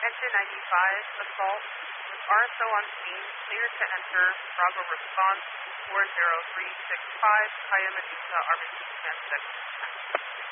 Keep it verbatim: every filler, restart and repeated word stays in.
Engine ninety-five, assault, with R S O on scene, clear to enter, Bravo response, four zero three six five, Kaya Medusa, R B C Command six.